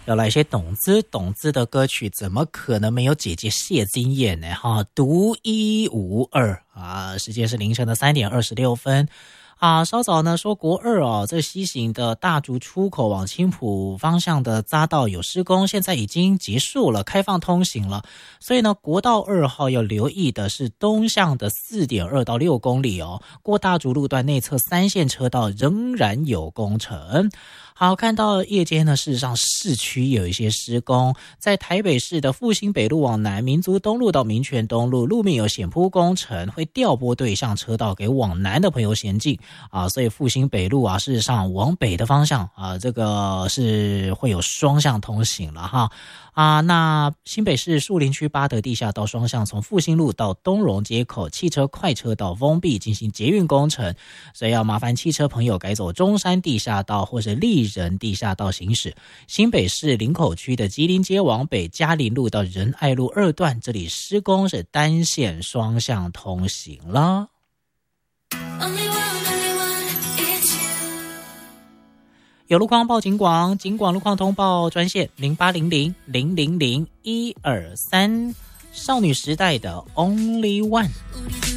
要来一些懂资的歌曲，怎么可能没有姐姐谢金燕呢？哈，独一无二啊！时间是凌晨的3点26分。啊，稍早呢说国二哦，这西行的大竹出口往青埔方向的匝道有施工，现在已经结束了，开放通行了。所以呢，国道2号要留意的是东向的4.2到6公里哦，过大竹路段内侧3线车道仍然有工程。好，看到夜间呢，事实上市区有一些施工，在台北市的复兴北路往南，民族东路到民权东路路面有险坡工程，会调拨对向车道给往南的朋友行进啊，所以复兴北路啊，事实上往北的方向啊，这个是会有双向通行了哈。啊，那新北市树林区八德地下道双向从复兴路到东荣街口汽车快车道封闭进行捷运工程，所以要麻烦汽车朋友改走中山地下道或是立仁地下道行驶。新北市林口区的吉林街往北嘉林路到仁爱路2段，这里施工是单线双向通行了。有路况报警广，警广路况通报专线0800-000-123，少女时代的 Only One。